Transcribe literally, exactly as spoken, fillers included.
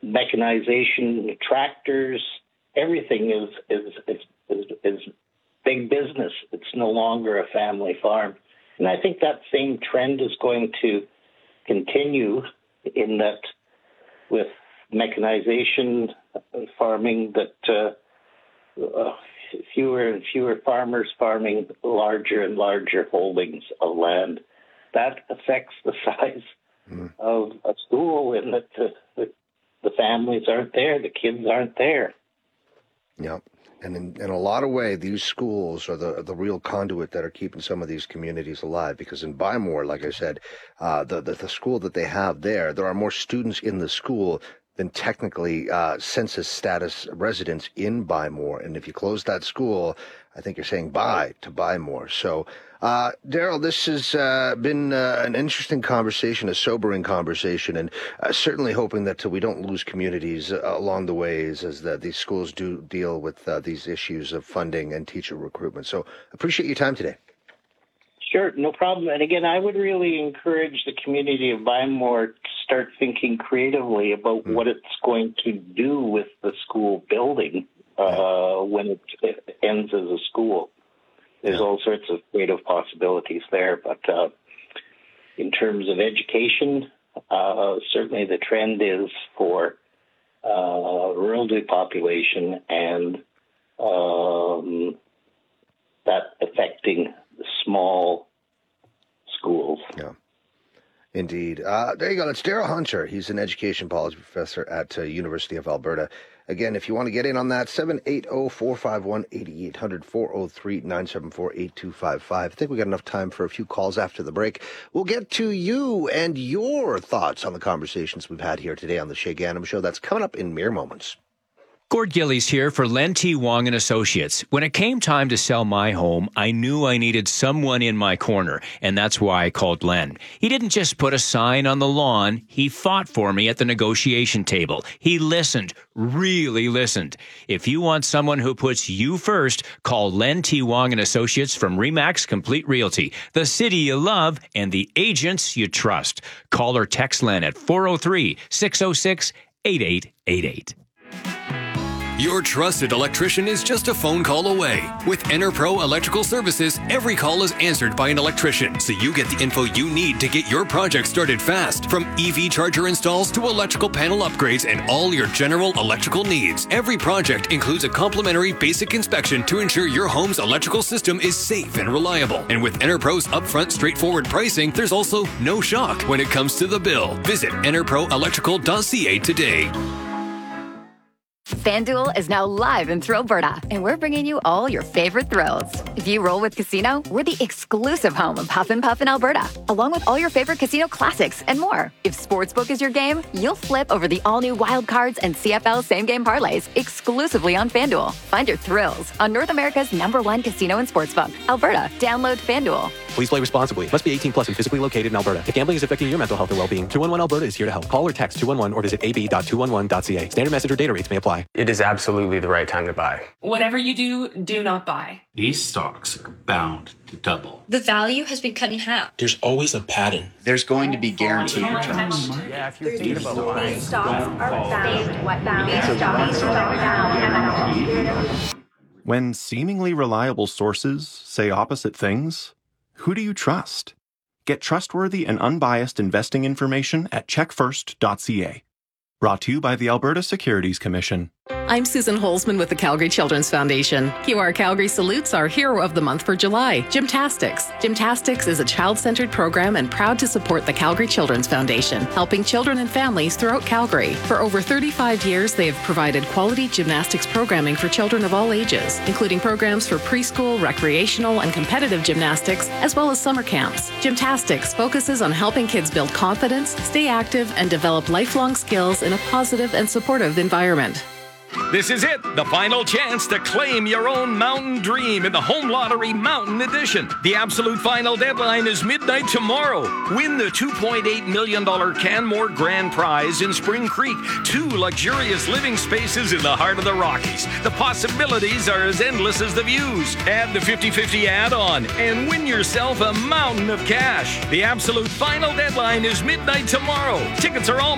mechanization, tractors, everything is is, is is is big business. It's no longer a family farm. And I think that same trend is going to continue in that with mechanization, farming, that uh, uh, fewer and fewer farmers farming larger and larger holdings of land. That affects the size mm. of a school in that the, the, the families aren't there, the kids aren't there. Yeah. And in, in a lot of ways, these schools are the the real conduit that are keeping some of these communities alive. Because in Bymore, like I said, uh, the, the the school that they have there, there are more students in the school than technically uh, census status residents in Bymore. And if you close that school, I think you're saying bye to Bymore. So, uh, Daryl, this has uh, been uh, an interesting conversation, a sobering conversation, and uh, certainly hoping that uh, we don't lose communities uh, along the ways as the, these schools do deal with uh, these issues of funding and teacher recruitment. So appreciate your time today. Sure, no problem. And again, I would really encourage the community of Bymore to start thinking creatively about mm. what it's going to do with the school building uh, when it, it ends as a school. There's yeah. all sorts of creative possibilities there. But uh, in terms of education, uh, certainly the trend is for uh, rural depopulation and um, that affecting small schools. Yeah, indeed. Uh, there you go. That's Daryl Hunter. He's an education policy professor at uh, University of Alberta. Again, if you want to get in on that, seven eight zero, four five one, eight eight zero zero, four oh three, nine seven four, eight two five five. I think we got enough time for a few calls after the break. We'll get to you and your thoughts on the conversations we've had here today on the Shay Ghanem Show. That's coming up in mere moments. Gord Gillies here for Len T. Wong and Associates. When it came time to sell my home, I knew I needed someone in my corner, and that's why I called Len. He didn't just put a sign on the lawn. He fought for me at the negotiation table. He listened, really listened. If you want someone who puts you first, call Len T. Wong and Associates from Remax Complete Realty, the city you love and the agents you trust. Call or text Len at four oh three, six oh six, eight eight eight eight. Your trusted electrician is just a phone call away. With EnerPro Electrical Services, every call is answered by an electrician, so you get the info you need to get your project started fast. From E V charger installs to electrical panel upgrades and all your general electrical needs. Every project includes a complimentary basic inspection to ensure your home's electrical system is safe and reliable. And with EnerPro's upfront straightforward pricing, there's also no shock when it comes to the bill. Visit enerpro electrical dot c a today. FanDuel is now live in Thrillberta, and we're bringing you all your favorite thrills. If you roll with Casino, we're the exclusive home of Puff and Puff in Alberta, along with all your favorite casino classics and more. If Sportsbook is your game, you'll flip over the all-new Wild Cards and C F L same-game parlays exclusively on FanDuel. Find your thrills on North America's number one casino and sportsbook, Alberta. Download FanDuel. Please play responsibly. Must be eighteen plus and physically located in Alberta. If gambling is affecting your mental health or well-being, two one one Alberta is here to help. Call or text two one one or visit a b dot two one one dot c a. Standard message or data rates may apply. It is absolutely the right time to buy. Whatever you do, do not buy. These stocks are bound to double. The value has been cut in half. There's always a pattern. There's going to be guaranteed returns. Yeah, if you're thinking about buying, these stocks are bound. What bound? These stocks are bound. When seemingly reliable sources say opposite things, who do you trust? Get trustworthy and unbiased investing information at check first dot c a. Brought to you by the Alberta Securities Commission. I'm Susan Holzman with the Calgary Children's Foundation. Q R Calgary salutes our hero of the month for July, Gymtastics. Gymtastics is a child-centered program and proud to support the Calgary Children's Foundation, helping children and families throughout Calgary. For over thirty-five years, they have provided quality gymnastics programming for children of all ages, including programs for preschool, recreational, and competitive gymnastics, as well as summer camps. Gymtastics focuses on helping kids build confidence, stay active, and develop lifelong skills in a positive and supportive environment. This is it, the final chance to claim your own mountain dream in the Home Lottery Mountain Edition. The absolute final deadline is midnight tomorrow. Win the two point eight million dollars Canmore Grand Prize in Spring Creek, two luxurious living spaces in the heart of the Rockies. The possibilities are as endless as the views. Add the fifty-fifty add-on and win yourself a mountain of cash. The absolute final deadline is midnight tomorrow. Tickets are all